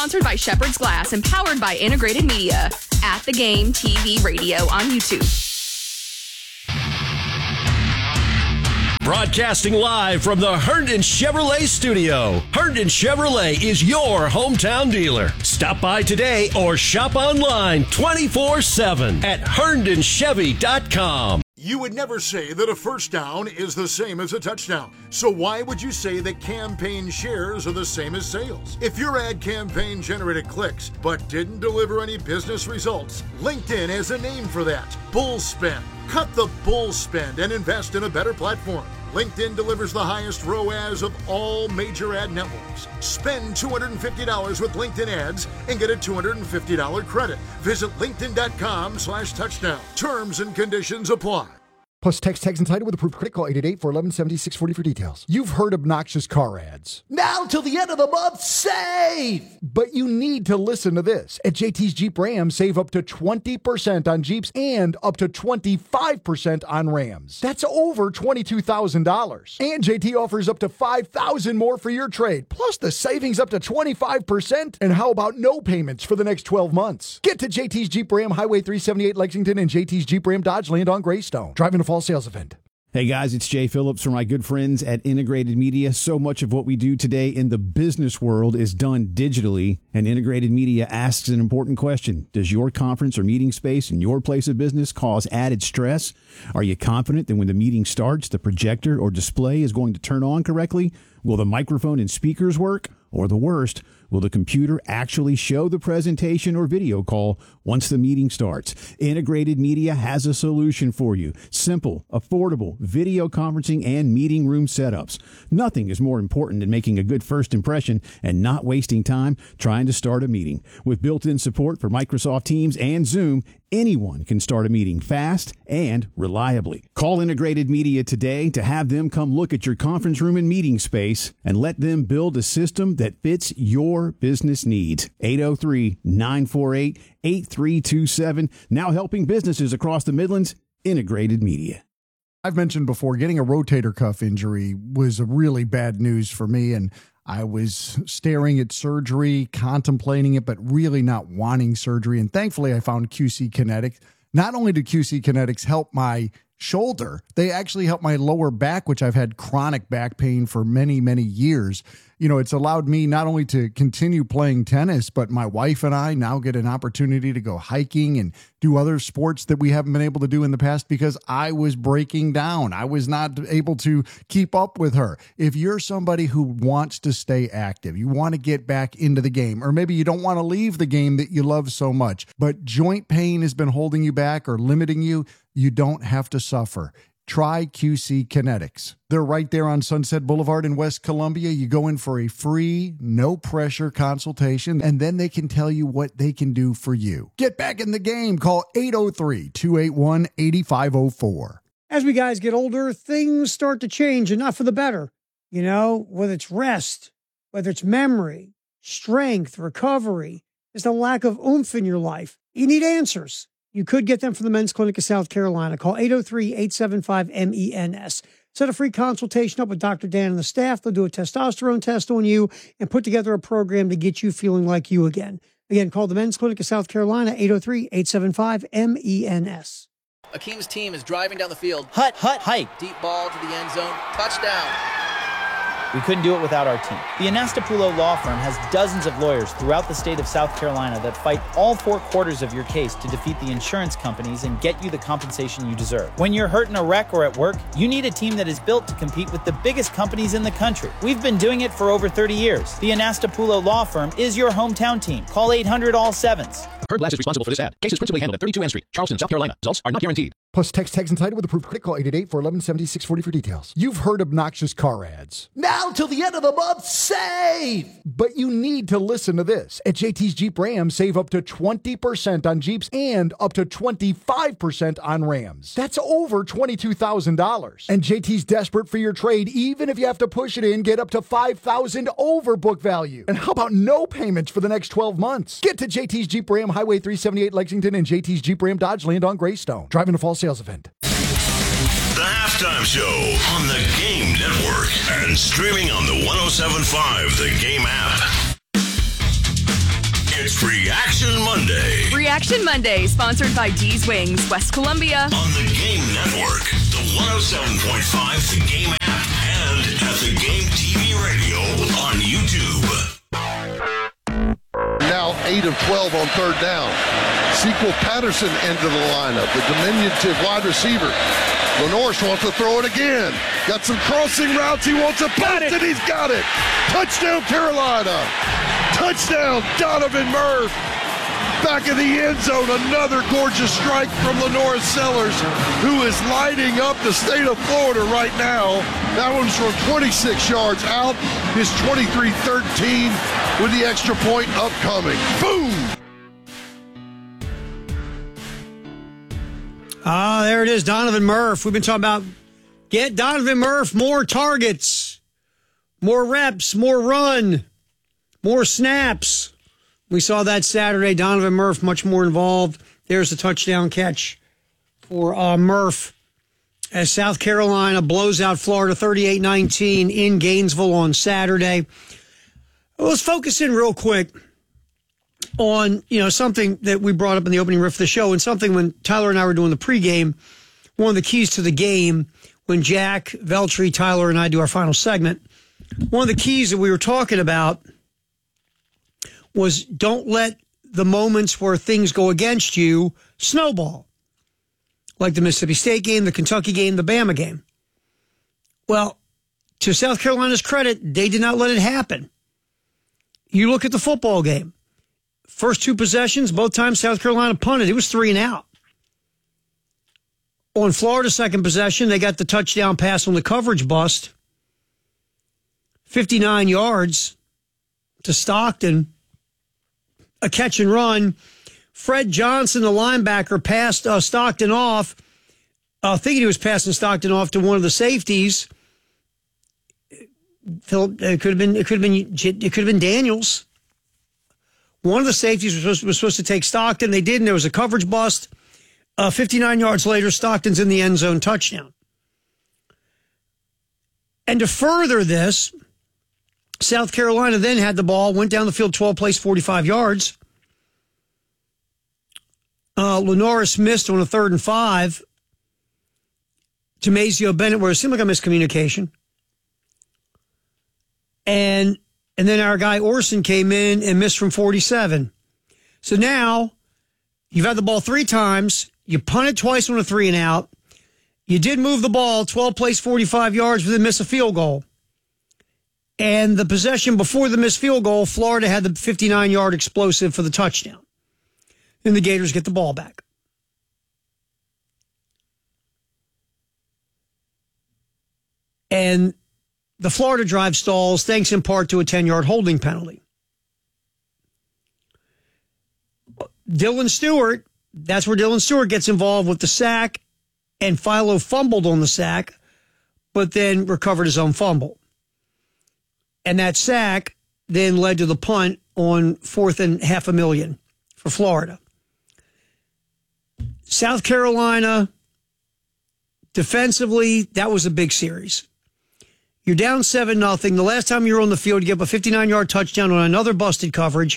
Sponsored by Shepherd's Glass and powered by Integrated Media. At the Game TV Radio on YouTube. Broadcasting live from the Herndon Chevrolet studio. Herndon Chevrolet is your hometown dealer. Stop by today or shop online 24/7 at herndonchevy.com. You would never say that a first down is the same as a touchdown. So why would you say that campaign shares are the same as sales? If your ad campaign generated clicks but didn't deliver any business results, LinkedIn has a name for that: bull spend. Cut the bull spend and invest in a better platform. LinkedIn delivers the highest ROAS of all major ad networks. Spend $250 with LinkedIn ads and get a $250 credit. Visit linkedin.com/touchdown. Terms and conditions apply. Plus text tags and title with approved credit. Call 888-411-7640 for details. You've heard obnoxious car ads. Now till the end of the month, save! But you need to listen to this. At JT's Jeep Ram, save up to 20% on Jeeps and up to 25% on Rams. That's over $22,000. And JT offers up to $5,000 more for your trade. Plus the savings up to 25%. And how about no payments for the next 12 months? Get to JT's Jeep Ram, Highway 378 Lexington, and JT's Jeep Ram Dodge Land on Greystone. Driving a fall sales event. Hey guys, it's Jay Phillips from my good friends at Integrated Media. So much of what we do today in the business world is done digitally, and Integrated Media asks an important question. Does your conference or meeting space in your place of business cause added stress? Are you confident that when the meeting starts, the projector or display is going to turn on correctly? Will the microphone and speakers work? Or the worst, will the computer actually show the presentation or video call once the meeting starts? Integrated Media has a solution for you. Simple, affordable video conferencing and meeting room setups. Nothing is more important than making a good first impression and not wasting time trying to start a meeting. With built-in support for Microsoft Teams and Zoom, anyone can start a meeting fast and reliably. Call Integrated Media today to have them come look at your conference room and meeting space and let them build a system that fits your business needs. 803-948-8327. Now helping businesses across the Midlands. Integrated Media. I've mentioned before, getting a rotator cuff injury was a really bad news for me, and I was staring at surgery, contemplating it, but really not wanting surgery. And thankfully, I found QC Kinetics. Not only do QC Kinetics help my shoulder, they actually help my lower back, which I've had chronic back pain for many, many years. You know, it's allowed me not only to continue playing tennis, but my wife and I now get an opportunity to go hiking and do other sports that we haven't been able to do in the past because I was breaking down. I was not able to keep up with her. If you're somebody who wants to stay active, you want to get back into the game, or maybe you don't want to leave the game that you love so much, but joint pain has been holding you back or limiting you, you don't have to suffer. Try QC Kinetics. They're right there on Sunset Boulevard in West Columbia. You go in for a free, no-pressure consultation, and then they can tell you what they can do for you. Get back in the game. Call 803-281-8504. As we guys get older, things start to change, and not for the better. You know, whether it's rest, whether it's memory, strength, recovery, just a lack of oomph in your life. You need answers. You could get them from the Men's Clinic of South Carolina. Call 803-875-MENS. Set a free consultation up with Dr. Dan and the staff. They'll do a testosterone test on you and put together a program to get you feeling like you again. Again, call the Men's Clinic of South Carolina, 803-875-MENS. Akeem's team is driving down the field. Hike. Deep ball to the end zone. Touchdown. We couldn't do it without our team. The Anastapulo Law Firm has dozens of lawyers throughout the state of South Carolina that fight all 4 quarters of your case to defeat the insurance companies and get you the compensation you deserve. When you're hurt in a wreck or at work, you need a team that is built to compete with the biggest companies in the country. We've been doing it for over 30 years. The Anastapulo Law Firm is your hometown team. Call 800-ALL-7s. Herb Glass is responsible for this ad. Case is principally handled at 32 Ann Street, Charleston, South Carolina. Results are not guaranteed. Plus text tags and title with approved credit. Call 888-411-7640 for details. You've heard obnoxious car ads. Now till the end of the month, save! But you need to listen to this. At JT's Jeep Ram, save up to 20% on Jeeps and up to 25% on Rams. That's over $22,000. And JT's desperate for your trade. Even if you have to push it in, get up to $5,000 over book value. And how about no payments for the next 12 months? Get to JT's Jeep Ram, Highway 378 Lexington, and JT's Jeep Ram Dodge Land on Greystone. Driving a fall sales event. The Halftime Show on the Game Network and streaming on the 107.5 The Game app. Reaction Monday. Reaction Monday, sponsored by D's Wings, West Columbia. On the Game Network, the 107.5 The Game app, and at The Game TV Radio on YouTube. Now 8 of 12 on third down. Sequel Patterson into the lineup, the diminutive wide receiver. Lenoris wants to throw it again. Got some crossing routes. He wants a punt, and he's got it. Touchdown, Carolina. Touchdown, Donovan Murph. Back in the end zone, another gorgeous strike from Lenoris Sellers, who is lighting up the state of Florida right now. That one's from 26 yards out. His 23-13 with the extra point upcoming. Boom! There it is, Donovan Murph. We've been talking about get Donovan Murph more targets, more reps, more run, more snaps. We saw that Saturday. Donovan Murph much more involved. There's the touchdown catch for Murph as South Carolina blows out Florida 38-19 in Gainesville on Saturday. Let's focus in real quick on, something that we brought up in the opening riff of the show, and something when Tyler and I were doing the pregame, one of the keys to the game, when Jack, Veltri, Tyler, and I do our final segment, one of the keys that we were talking about was don't let the moments where things go against you snowball. Like the Mississippi State game, the Kentucky game, the Bama game. Well, to South Carolina's credit, they did not let it happen. You look at the football game. First two possessions, both times South Carolina punted. It was 3 and out. On Florida's second possession, they got the touchdown pass on the coverage bust. 59 yards to Stockton. A catch and run. Fred Johnson, the linebacker, passed Stockton off, thinking he was passing Stockton off to one of the safeties. It could have been Daniels. One of the safeties was supposed to take Stockton. They didn't. There was a coverage bust. 59 yards later, Stockton's in the end zone, touchdown. And to further this, South Carolina then had the ball, went down the field 12 plays, 45 yards. Lenoris missed on a 3rd and 5 to Mazio Bennett, where it seemed like a miscommunication. And then our guy Orson came in and missed from 47. So now you've had the ball 3 times. You punted twice on a 3 and out. You did move the ball 12 plays, 45 yards, but then miss a field goal. And the possession before the missed field goal, Florida had the 59-yard explosive for the touchdown. Then the Gators get the ball back. And the Florida drive stalls, thanks in part to a 10-yard holding penalty. Dylan Stewart, that's where Dylan Stewart gets involved with the sack, and Philo fumbled on the sack, but then recovered his own fumble. And that sack then led to the punt on 4th and $500,000 for Florida. South Carolina, defensively, that was a big series. You're down 7-0. The last time you were on the field, you get a 59-yard touchdown on another busted coverage.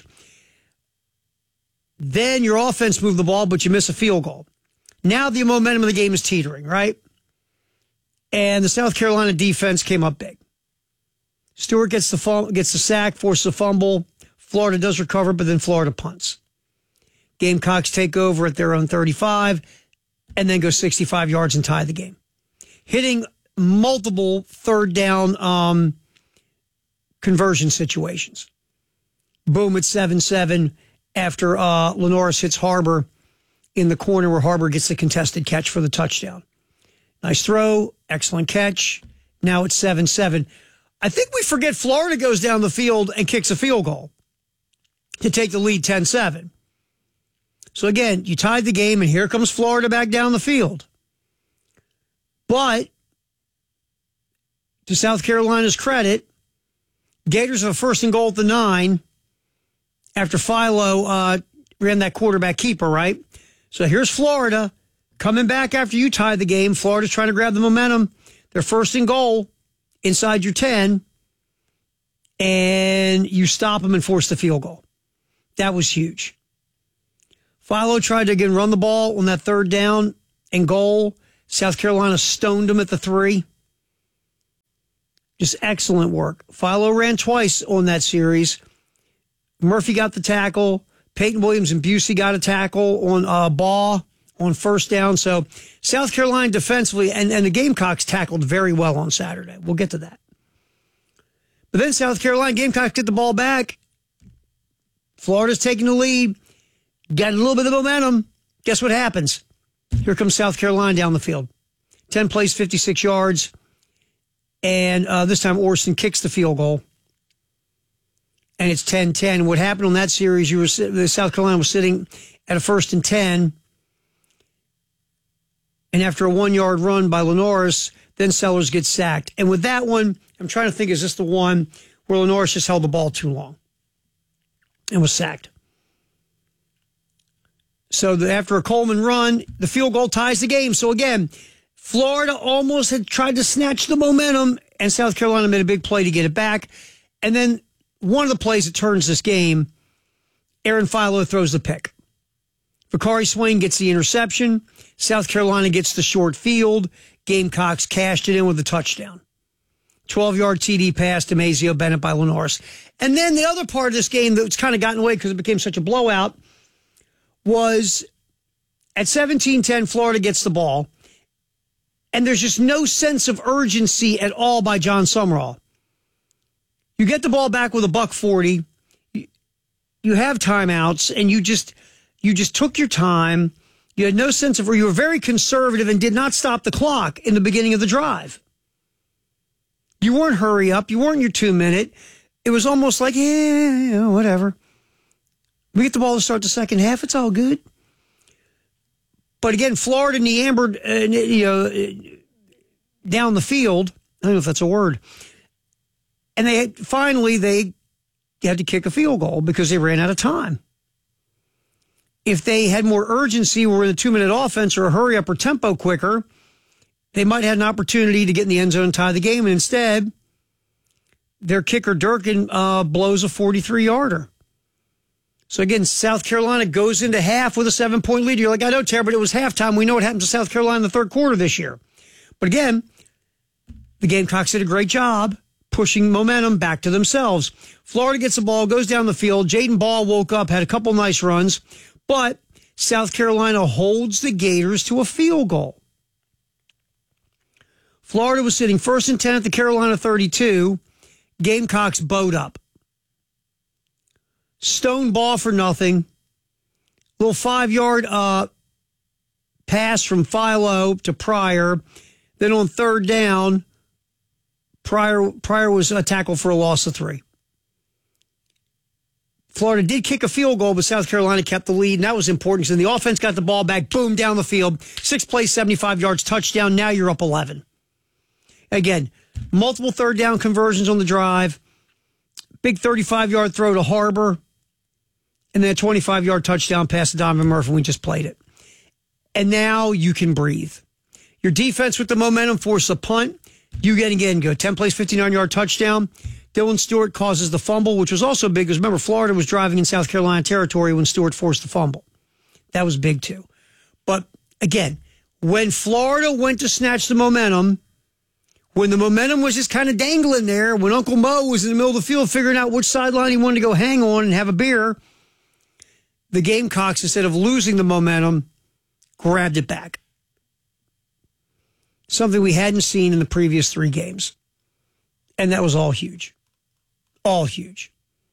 Then your offense moved the ball, but you miss a field goal. Now the momentum of the game is teetering, right? And the South Carolina defense came up big. Stewart gets the sack, forces a fumble. Florida does recover, but then Florida punts. Gamecocks take over at their own 35 and then go 65 yards and tie the game. Hitting multiple third down conversion situations. Boom at 7-7 after Lenoris hits Harbor in the corner where Harbor gets the contested catch for the touchdown. Nice throw, excellent catch. Now it's 7-7. I think we forget Florida goes down the field and kicks a field goal to take the lead 10-7. So again, you tied the game, and here comes Florida back down the field. But to South Carolina's credit, Gators have a 1st and goal at the 9 after Philo ran that quarterback keeper, right? So here's Florida coming back after you tied the game. Florida's trying to grab the momentum. They're 1st and goal inside your 10, and you stop them and force the field goal. That was huge. Philo tried to again run the ball on that third down and goal. South Carolina stoned him at the 3. Just excellent work. Philo ran twice on that series. Murphy got the tackle. Peyton Williams and Busey got a tackle on Baugh on first down. So South Carolina defensively, and the Gamecocks tackled very well on Saturday. We'll get to that. But then South Carolina Gamecocks get the ball back. Florida's taking the lead. Got a little bit of momentum. Guess what happens? Here comes South Carolina down the field. 10 plays, 56 yards. And this time Orson kicks the field goal. And it's 10-10. What happened on that series, South Carolina was sitting at a 1st and 10. And after a 1-yard run by Lenoris, then Sellers gets sacked. And with that one, I'm trying to think, is this the one where Lenoris just held the ball too long and was sacked? So after a Coleman run, the field goal ties the game. So again, Florida almost had tried to snatch the momentum, and South Carolina made a big play to get it back. And then one of the plays that turns this game, Aaron Philo throws the pick. Vakari Swain gets the interception. South Carolina gets the short field. Gamecocks cashed it in with a touchdown. 12-yard TD pass to Mazio Bennett by Lenoris. And then the other part of this game that's kind of gotten away because it became such a blowout was at 17-10, Florida gets the ball. And there's just no sense of urgency at all by John Summerall. You get the ball back with $140. You have timeouts, and you just took your time. You had no sense of, or you were very conservative and did not stop the clock in the beginning of the drive. You weren't hurry up. You weren't your 2-minute. It was almost like, whatever. We get the ball to start the second half. It's all good. But again, Florida meandered, down the field. I don't know if that's a word. And they had to kick a field goal because they ran out of time. If they had more urgency, were in a 2-minute offense or a hurry up or tempo quicker, they might have had an opportunity to get in the end zone and tie the game. And instead, their kicker Durkin blows a 43-yarder. So again, South Carolina goes into half with a 7-point lead. You're like, I know, Terry, but it was halftime. We know what happened to South Carolina in the third quarter this year. But again, the Gamecocks did a great job pushing momentum back to themselves. Florida gets the ball, goes down the field. Jaden Ball woke up, had a couple nice runs, but South Carolina holds the Gators to a field goal. Florida was sitting 1st and 10 at the Carolina 32. Gamecocks bowed up. Stone Ball for nothing. Little 5-yard pass from Philo to Pryor. Then on third down, Pryor was a tackle for a loss of 3. Florida did kick a field goal, but South Carolina kept the lead, and that was important. So the offense got the ball back, boom, down the field. 6 plays, 75 yards, touchdown. Now you're up 11. Again, multiple third down conversions on the drive. Big 35-yard throw to Harbor. And then a 25-yard touchdown pass to Donovan Murphy. We just played it. And now you can breathe. Your defense with the momentum forced a punt. You again go 10 plays, 59-yard touchdown. Dylan Stewart causes the fumble, which was also big because remember, Florida was driving in South Carolina territory when Stewart forced the fumble. That was big too. But again, when Florida went to snatch the momentum, when the momentum was just kind of dangling there, when Uncle Mo was in the middle of the field figuring out which sideline he wanted to go hang on and have a beer, the Gamecocks, instead of losing the momentum, grabbed it back. Something we hadn't seen in the previous 3 games. And that was all huge. All huge.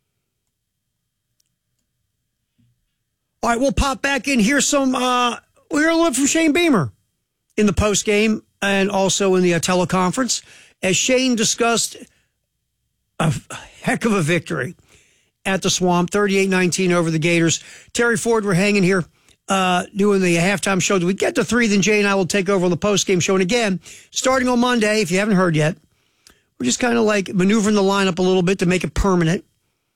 All right, we'll pop back in. Here's some, we heard a little bit from Shane Beamer in the postgame and also in the teleconference. As Shane discussed a heck of a victory at the Swamp, 38-19 over the Gators. Terry Ford, we're hanging here doing the halftime show. Do we get to 3? Then Jay and I will take over on the postgame show. And again, starting on Monday, if you haven't heard yet, we're just kind of like maneuvering the lineup a little bit to make it permanent.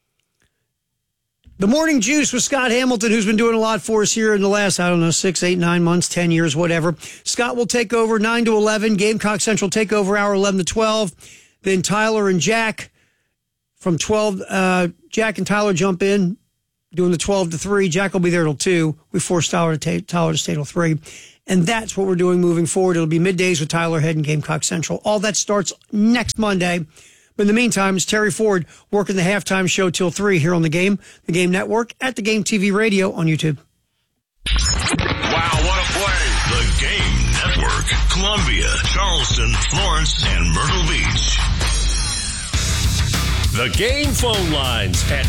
The Morning Juice with Scott Hamilton, who's been doing a lot for us here in the last, 6, 8, 9 months, 10 years, whatever. Scott will take over 9 to 11. Gamecock Central take over hour 11 to 12. Then Tyler and Jack from 12. Jack and Tyler jump in doing the 12 to 3. Jack will be there till 2. We forced Tyler to stay till 3. And that's what we're doing moving forward. It'll be middays with Tyler Head and Gamecock Central. All that starts next Monday. But in the meantime, it's Terry Ford working the halftime show till 3 here on The Game Network, at The Game TV Radio on YouTube. Wow, what a play. The Game Network. Columbia, Charleston, Florence, and Myrtle Beach. The Game phone lines at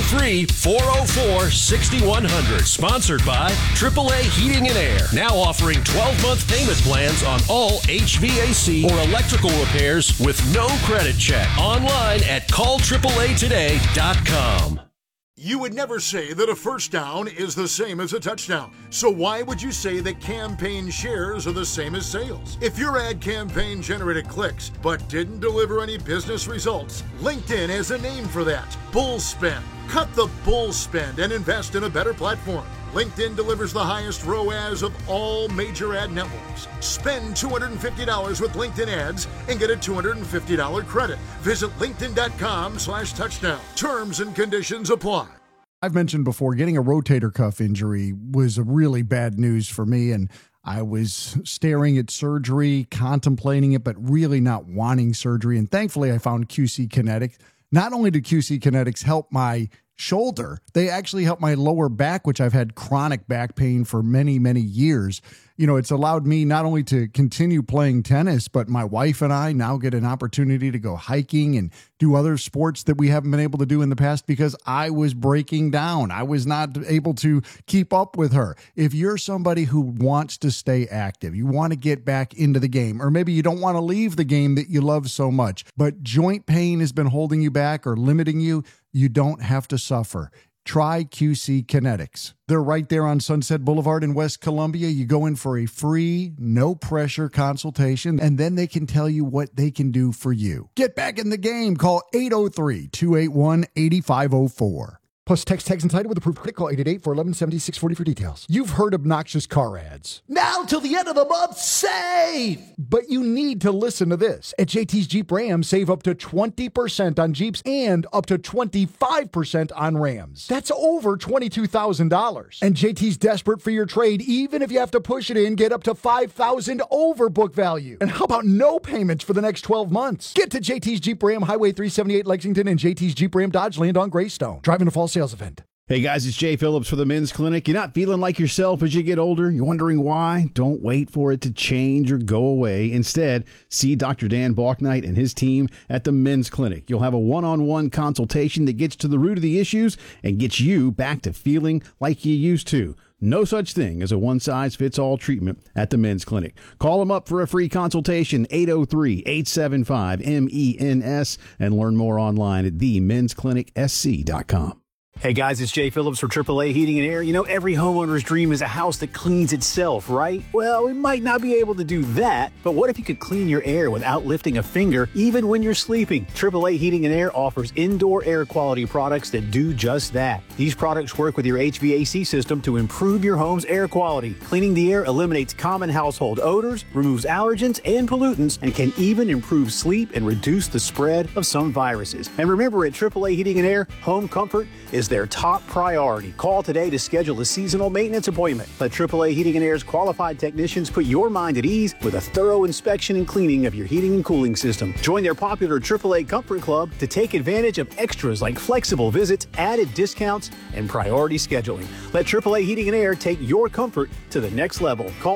803-404-6100. Sponsored by AAA Heating and Air. Now offering 12-month payment plans on all HVAC or electrical repairs with no credit check. Online at callAAAtoday.com. You would never say that a first down is the same as a touchdown. So why would you say that campaign shares are the same as sales? If your ad campaign generated clicks but didn't deliver any business results, LinkedIn has a name for that: bull spend. Cut the bull spend and invest in a better platform. LinkedIn delivers the highest ROAS of all major ad networks. Spend $250 with LinkedIn ads and get a $250 credit. Visit linkedin.com/touchdown. Terms and conditions apply. I've mentioned before, getting a rotator cuff injury was a really bad news for me, and I was staring at surgery, contemplating it, but really not wanting surgery. And thankfully, I found QC Kinetics. Not only do QC Kinetics help my shoulder, they actually help my lower back, which I've had chronic back pain for many, many years. You know, it's allowed me not only to continue playing tennis, but my wife and I now get an opportunity to go hiking and do other sports that we haven't been able to do in the past because I was breaking down. I was not able to keep up with her. If you're somebody who wants to stay active, you want to get back into the game, or maybe you don't want to leave the game that you love so much, but joint pain has been holding you back or limiting you, you don't have to suffer. Try QC Kinetics. They're right there on Sunset Boulevard in West Columbia. You go in for a free, no-pressure consultation, and then they can tell you what they can do for you. Get back in the game. Call 803-281-8504. Plus, text tags and title with approved credit. Call 888-411-7640 for details. You've heard obnoxious car ads. Now till the end of the month, save! But you need to listen to this. At JT's Jeep Ram, save up to 20% on Jeeps and up to 25% on Rams. That's over $22,000. And JT's desperate for your trade. Even if you have to push it in, get up to $5,000 over book value. And how about no payments for the next 12 months? Get to JT's Jeep Ram, Highway 378 Lexington, and JT's Jeep Ram Dodge Land on Greystone. Driving to Fall sales event. Hey guys, it's Jay Phillips for the Men's Clinic. You're not feeling like yourself as you get older? You're wondering why? Don't wait for it to change or go away. Instead, see Dr. Dan Balknight and his team at the Men's Clinic. You'll have a one-on-one consultation that gets to the root of the issues and gets you back to feeling like you used to. No such thing as a one-size-fits-all treatment at the Men's Clinic. Call them up for a free consultation, 803-875-MENS, and learn more online at themensclinicsc.com. Hey guys, it's Jay Phillips for AAA Heating and Air. You know, every homeowner's dream is a house that cleans itself, right? Well, we might not be able to do that, but what if you could clean your air without lifting a finger, even when you're sleeping? AAA Heating and Air offers indoor air quality products that do just that. These products work with your HVAC system to improve your home's air quality. Cleaning the air eliminates common household odors, removes allergens and pollutants, and can even improve sleep and reduce the spread of some viruses. And remember, at AAA Heating and Air, home comfort is their top priority. Call today to schedule a seasonal maintenance appointment. Let AAA Heating and Air's qualified technicians put your mind at ease with a thorough inspection and cleaning of your heating and cooling system. Join their popular AAA Comfort Club to take advantage of extras like flexible visits, added discounts, and priority scheduling. Let AAA Heating and Air take your comfort to the next level. Call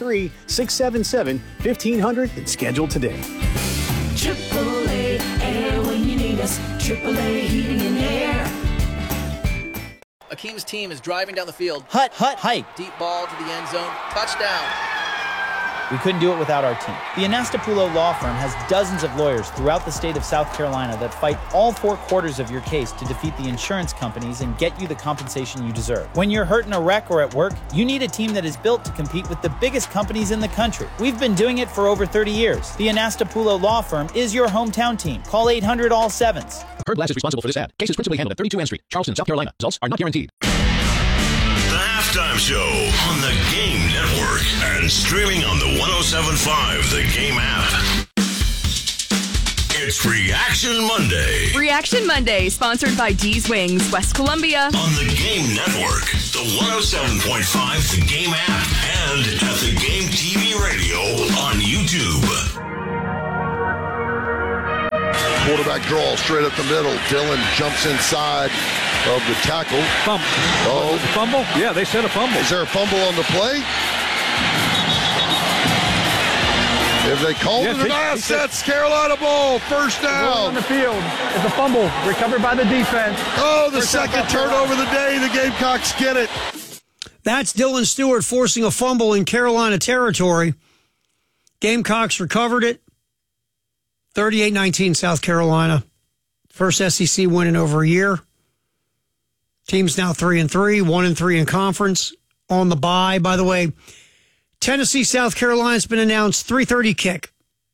803-677-1500 and schedule today. AAA Air when you need us. AAA Heating and Air. Akeem's team is driving down the field. Hut, hike. Deep ball to the end zone. Touchdown. We couldn't do it without our team. The Anastapulo Law Firm has dozens of lawyers throughout the state of South Carolina that fight all 4 quarters of your case to defeat the insurance companies and get you the compensation you deserve. When you're hurt in a wreck or at work, you need a team that is built to compete with the biggest companies in the country. We've been doing it for over 30 years. The Anastapulo Law Firm is your hometown team. Call 800-ALL-7s. Heard Glass is responsible for this ad. Case is principally handled at 32 N Street, Charleston, South Carolina. Results are not guaranteed. The Halftime Show on the Game Network and streaming on the 107.5 The Game app. It's Reaction Monday. Reaction Monday, sponsored by D's Wings, West Columbia. On the Game Network, the 107.5 The Game app, and at The Game TV Radio on YouTube. Quarterback draw straight up the middle. Dillon jumps inside of the tackle. Fumble. Oh. Fumble? Yeah, they said a fumble. Is there a fumble on the play? If they called it or not, that's Carolina ball. First down. On the field. It's a fumble recovered by the defense. Oh, the second turnover of the day. The Gamecocks get it. That's Dylan Stewart forcing a fumble in Carolina territory. Gamecocks recovered it. 38-19 South Carolina. First SEC win in over a year. Team's now 3-3, 1-3 in conference. On the bye, by the way. Tennessee, South Carolina's been announced 3:30 kick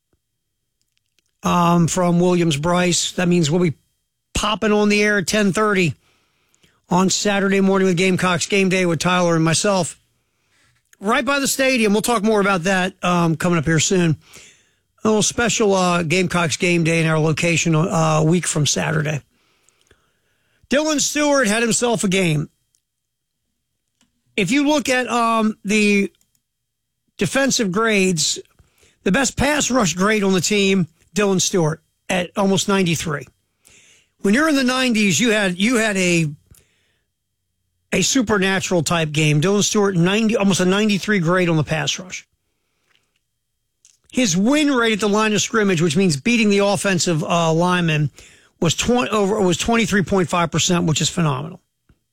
from Williams-Brice. That means we'll be popping on the air at 10:30 on Saturday morning with Gamecocks Game Day with Tyler and myself. Right by the stadium. We'll talk more about that coming up here soon. A little special Gamecocks Game Day in our location a week from Saturday. Dylan Stewart had himself a game. If you look at the defensive grades, the best pass rush grade on the team, Dylan Stewart, at almost 93. When you're in the 90s, you had a supernatural type game. Dylan Stewart, almost a 93 grade on the pass rush. His win rate at the line of scrimmage, which means beating the offensive lineman, was 23.5%, which is phenomenal.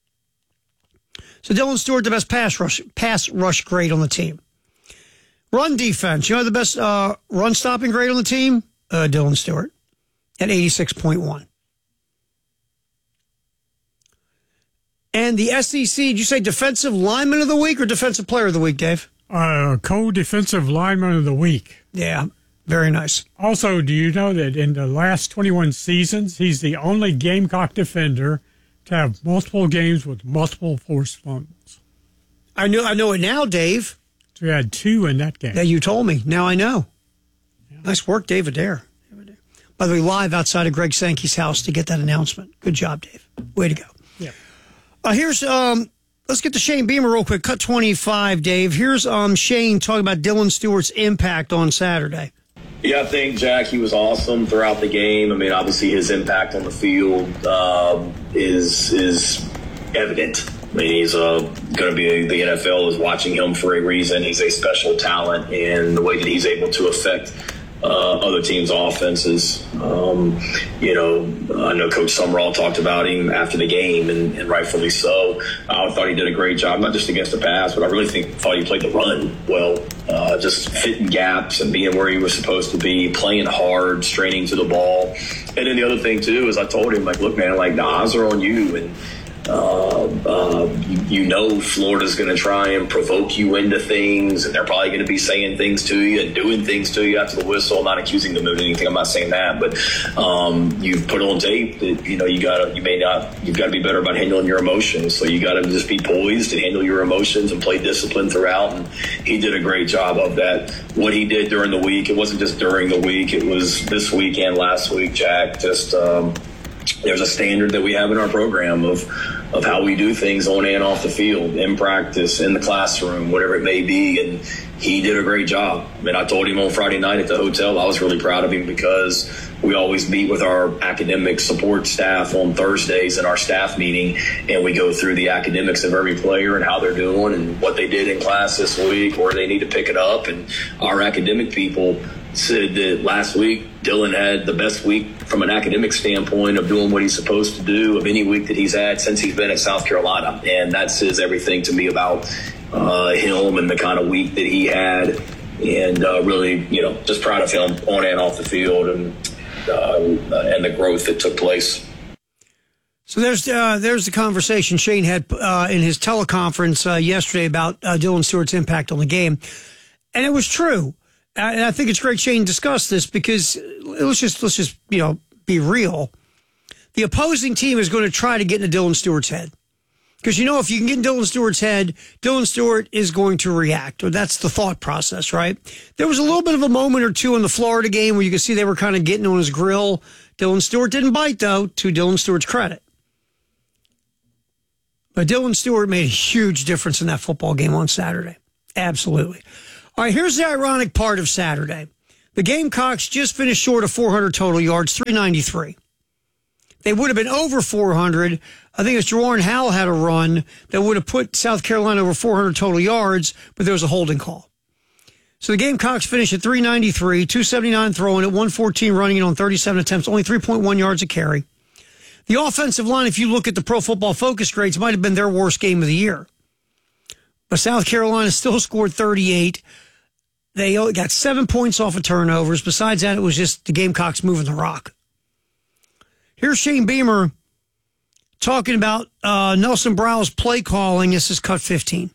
So Dylan Stewart, the best pass rush grade on the team. Run defense, you know the best run stopping grade on the team? Dylan Stewart at 86.1. And the SEC, did you say defensive lineman of the week or defensive player of the week, Dave? Co-defensive lineman of the week. Yeah, very nice. Also, do you know that in the last 21 seasons, he's the only Gamecock defender to have multiple games with multiple forced fumbles? I know it now, Dave. So we had 2 in that game. Yeah, you told me. Now I know. Yeah. Nice work, Dave Adair. By the way, live outside of Greg Sankey's house to get that announcement. Good job, Dave. Way to go. Yeah. Here's let's get to Shane Beamer real quick. Cut 25, Dave. Here's Shane talking about Dylan Stewart's impact on Saturday. Yeah, I think, Jack, he was awesome throughout the game. I mean, obviously his impact on the field is evident. I mean, he's going to be the NFL is watching him for a reason. He's a special talent, and the way that he's able to affect other teams' offenses. I know Coach Summerall talked about him after the game, and rightfully so. I thought he did a great job, not just against the pass, but I really thought he played the run well. Just fitting gaps and being where he was supposed to be, playing hard, straining to the ball. And then the other thing too is I told him, like, look, man, like the eyes are on you, and Florida's going to try and provoke you into things, and they're probably going to be saying things to you and doing things to you after the whistle. Not accusing them of anything. I'm not saying that, but you've put on tape that you've got to be better about handling your emotions. So you got to just be poised and handle your emotions and play discipline throughout. And he did a great job of that. What he did during the week, it wasn't just during the week; it was this week and last week, Jack. Just there's a standard that we have in our program of how we do things on and off the field, in practice, in the classroom, whatever it may be. And he did a great job. I mean, I told him on Friday night at the hotel, I was really proud of him because we always meet with our academic support staff on Thursdays in our staff meeting, and we go through the academics of every player and how they're doing and what they did in class this week, where they need to pick it up. And our academic people said that last week Dylan had the best week from an academic standpoint of doing what he's supposed to do of any week that he's had since he's been at South Carolina. And that says everything to me about him and the kind of week that he had. And really, just proud of him on and off the field and the growth that took place. So there's the conversation Shane had in his teleconference yesterday about Dylan Stewart's impact on the game. And it was true. And I think it's great Shane discussed this because let's just be real. The opposing team is going to try to get into Dylan Stewart's head Because, if you can get in Dylan Stewart's head, Dylan Stewart is going to react, or that's the thought process, right? There was a little bit of a moment or two in the Florida game where you could see they were kind of getting on his grill. Dylan Stewart didn't bite, though, to Dylan Stewart's credit. But Dylan Stewart made a huge difference in that football game on Saturday. Absolutely. All right, here's the ironic part of Saturday. The Gamecocks just finished short of 400 total yards, 393. They would have been over 400. I think it's Jordan Howell had a run that would have put South Carolina over 400 total yards, but there was a holding call. So the Gamecocks finished at 393, 279 throwing at 114 running it on 37 attempts, only 3.1 yards a carry. The offensive line, if you look at the Pro Football Focus grades, might have been their worst game of the year. But South Carolina still scored 38. They got 7 points off of turnovers. Besides that, it was just the Gamecocks moving the rock. Here's Shane Beamer talking about Nelson Brow's play calling. This is cut 15.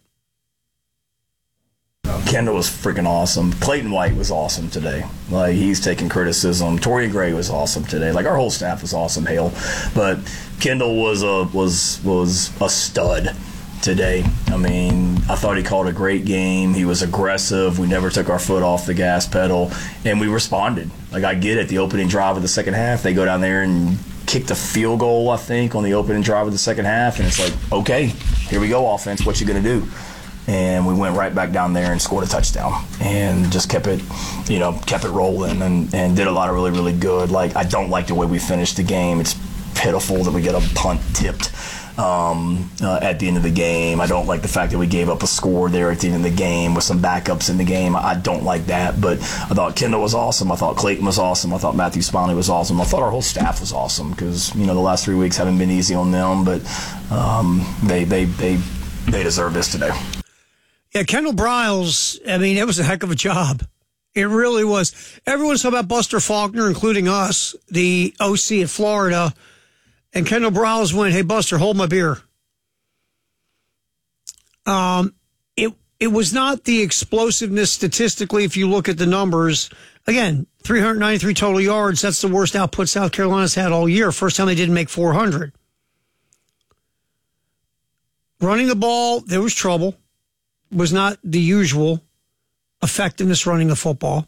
Kendall was freaking awesome. Clayton White was awesome today. Like, he's taking criticism. Torian Gray was awesome today. Like, our whole staff was awesome, Hale. But Kendall was a stud today. I mean, I thought he called a great game. He was aggressive. We never took our foot off the gas pedal, and we responded. Like, I get it. The opening drive of the second half, they go down there and kicked a field goal, I think, on the opening drive of the second half, and it's like, okay, here we go, offense. What you going to do? And we went right back down there and scored a touchdown and just kept it rolling and did a lot of really, really good. Like, I don't like the way we finished the game. It's pitiful that we get a punt tipped at the end of the game. I don't like the fact that we gave up a score there at the end of the game with some backups in the game. I don't like that, but I thought Kendall was awesome. I thought Clayton was awesome. I thought Matthew Smiley was awesome. I thought our whole staff was awesome because, the last 3 weeks haven't been easy on them, but they deserve this today. Yeah, Kendall Briles, it was a heck of a job. It really was. Everyone's talking about Buster Faulkner, including us, the OC at Florida. And Kendall Briles went, "Hey, Buster, hold my beer." It was not the explosiveness statistically if you look at the numbers. Again, 393 total yards. That's the worst output South Carolina's had all year. First time they didn't make 400. Running the ball, there was trouble. Was not the usual effectiveness running the football.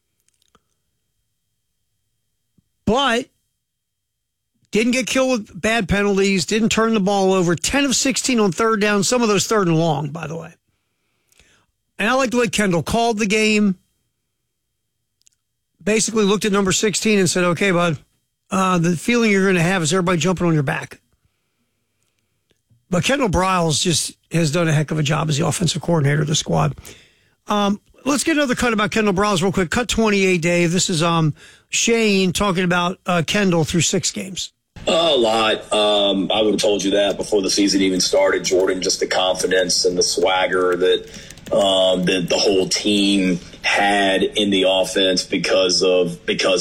But didn't get killed with bad penalties, didn't turn the ball over. 10 of 16 on third down, some of those third and long, by the way. And I like the way Kendall called the game. Basically looked at number 16 and said, "Okay, bud, the feeling you're going to have is everybody jumping on your back." But Kendall Briles just has done a heck of a job as the offensive coordinator of the squad. Let's get another cut about Kendall Briles real quick. Cut 28, Dave. This is Shane talking about Kendall through 6 games. A lot. I would have told you that before the season even started, Jordan, just the confidence and the swagger that the whole team had in the offense because of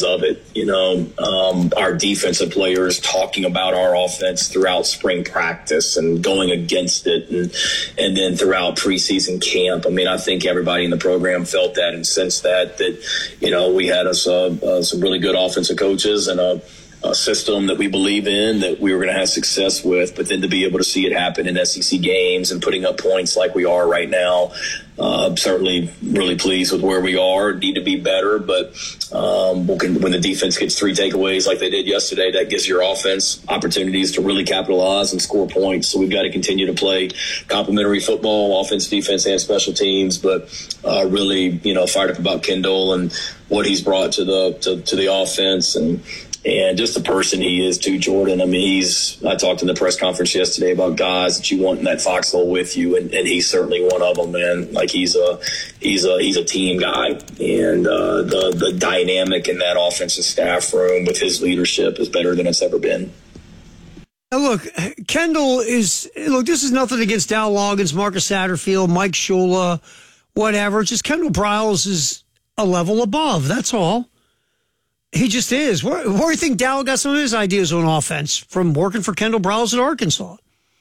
it. Our defensive players talking about our offense throughout spring practice and going against it, and then throughout preseason camp. I think everybody in the program felt that and sensed that we had some really good offensive coaches and a system that we believe in, that we were going to have success with, but then to be able to see it happen in SEC games and putting up points like we are right now, certainly really pleased with where we are. Need to be better, but when the defense gets 3 takeaways like they did yesterday, that gives your offense opportunities to really capitalize and score points. So we've got to continue to play complementary football, offense, defense, and special teams, but really, fired up about Kendall and what he's brought to the offense and just the person he is too, Jordan. I talked in the press conference yesterday about guys that you want in that foxhole with you, and he's certainly one of them, man. Like, he's a team guy, and the dynamic in that offensive staff room with his leadership is better than it's ever been. Now look, Kendall this is nothing against Dow Loggins, Marcus Satterfield, Mike Shula, whatever. It's just Kendall Briles is a level above. That's all. He just is. Where do you think Dow got some of his ideas on offense? From working for Kendall Briles at Arkansas.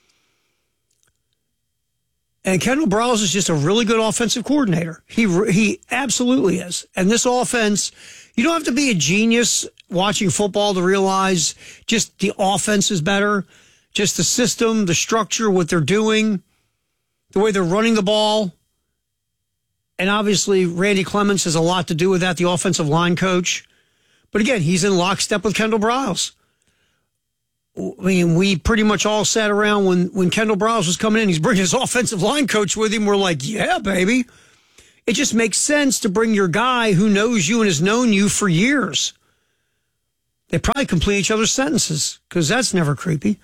And Kendall Briles is just a really good offensive coordinator. He absolutely is. And this offense, you don't have to be a genius watching football to realize just the offense is better. Just the system, the structure, what they're doing, the way they're running the ball. And obviously, Randy Clements has a lot to do with that, the offensive line coach. But again, he's in lockstep with Kendall Briles. I mean, we pretty much all sat around when Kendall Briles was coming in. He's bringing his offensive line coach with him. We're like, yeah, baby. It just makes sense to bring your guy who knows you and has known you for years. They probably complete each other's sentences because that's never creepy.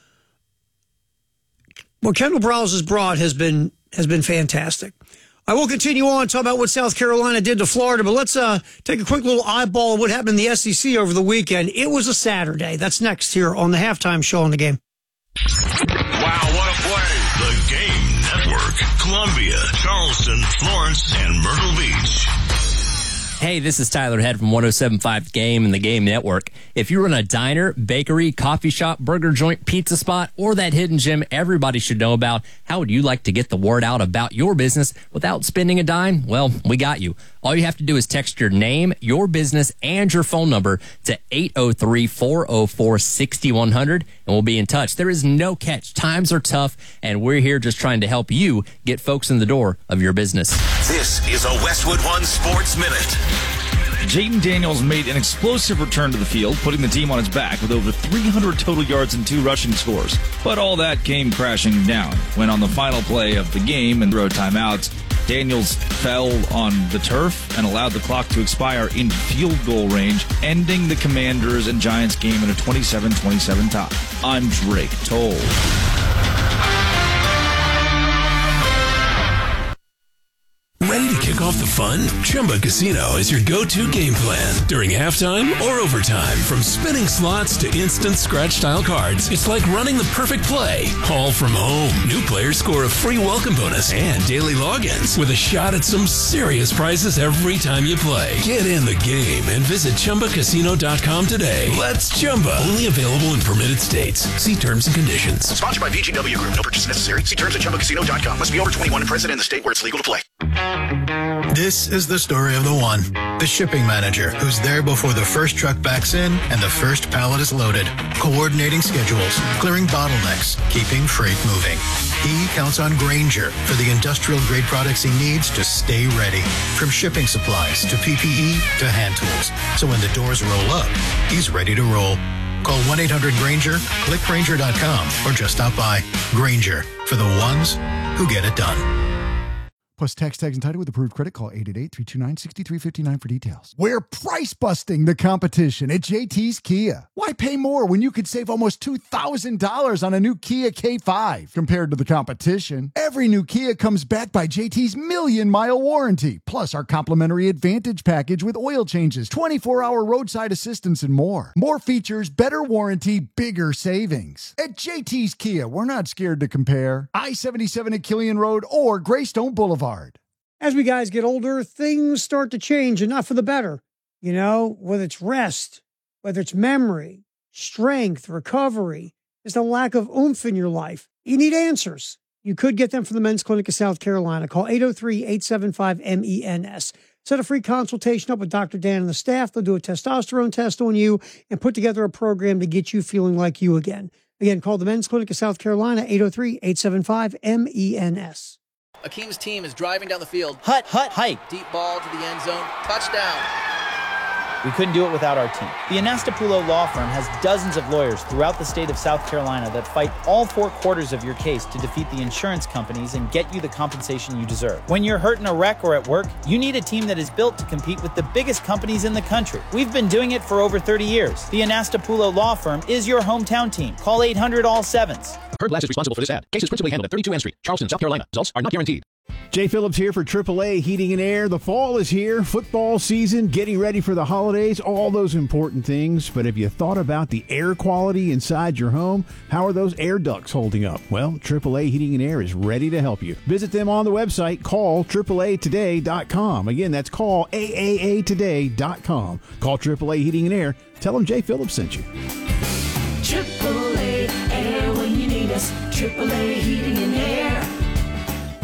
What Kendall Briles has brought has been fantastic. I will continue on talk about what South Carolina did to Florida, but let's take a quick little eyeball of what happened in the SEC over the weekend. It was a Saturday. That's next here on the halftime show on The Game. Wow, what a play! The Game Network. Columbia, Charleston, Florence, and Myrtle Beach. Hey, this is Tyler Head from 107.5 Game and the Game Network. If you run a diner, bakery, coffee shop, burger joint, pizza spot, or that hidden gem everybody should know about, how would you like to get the word out about your business without spending a dime? Well, we got you. All you have to do is text your name, your business, and your phone number to 803-404-6100, and we'll be in touch. There is no catch. Times are tough, and we're here just trying to help you get folks in the door of your business. This is a Westwood One Sports Minute. Jayden Daniels made an explosive return to the field, putting the team on his back with over 300 total yards and 2 rushing scores. But all that came crashing down when on the final play of the game and throw timeouts, Daniels fell on the turf and allowed the clock to expire in field goal range, ending the Commanders and Giants game in a 27-27 tie. I'm Drake Toll. Ready to kick off the fun? Chumba Casino is your go-to game plan during halftime or overtime. From spinning slots to instant scratch-style cards, it's like running the perfect play, all from home. New players score a free welcome bonus and daily logins with a shot at some serious prizes every time you play. Get in the game and visit ChumbaCasino.com today. Let's Chumba. Only available in permitted states. See terms and conditions. Sponsored by VGW Group. No purchase necessary. See terms at ChumbaCasino.com. Must be over 21 and present in the state where it's legal to play. This is the story of the one, the shipping manager, who's there before the first truck backs in and the first pallet is loaded, coordinating schedules, clearing bottlenecks, keeping freight moving. He counts on Grainger for the industrial-grade products he needs to stay ready, from shipping supplies to PPE to hand tools. So when the doors roll up, he's ready to roll. Call 1-800-GRAINGER, click Grainger.com, or just stop by. Grainger, for the ones who get it done. Plus text tags and title with approved credit. Call 888-329-6359 for details. We're price busting the competition at JT's Kia. Why pay more when you could save almost $2,000 on a new Kia K5 compared to the competition? Every new Kia comes backed by JT's million-mile warranty, plus our complimentary Advantage package with oil changes, 24-hour roadside assistance, and more. More features, better warranty, bigger savings. At JT's Kia, we're not scared to compare. I-77 at Killian Road or Greystone Boulevard. As we guys get older, things start to change, and not for the better. You know, whether it's rest, whether it's memory, strength, recovery, there's a lack of oomph in your life. You need answers. You could get them from the Men's Clinic of South Carolina. Call 803-875-MENS. Set a free consultation up with Dr. Dan and the staff. They'll do a testosterone test on you and put together a program to get you feeling like you again. Again, call the Men's Clinic of South Carolina, 803-875-MENS. Akeem's team is driving down the field. Hike. Deep ball to the end zone. Touchdown. We couldn't do it without our team. The Anastapulo Law Firm has dozens of lawyers throughout the state of South Carolina that fight all 4 quarters of your case to defeat the insurance companies and get you the compensation you deserve. When you're hurt in a wreck or at work, you need a team that is built to compete with the biggest companies in the country. We've been doing it for over 30 years. The Anastapulo Law Firm is your hometown team. Call 800-ALL-7s. Heard Glass is responsible for this ad. Case is principally handled at 32 N Street, Charleston, South Carolina. Results are not guaranteed. Jay Phillips here for AAA Heating and Air. The fall is here, football season, getting ready for the holidays, all those important things. But have you thought about the air quality inside your home? How are those air ducts holding up? Well, AAA Heating and Air is ready to help you. Visit them on the website, call AAAtoday.com. Again, that's call AAAtoday.com. Call AAA Heating and Air. Tell them Jay Phillips sent you. AAA Air when you need us. AAA Heating and Air.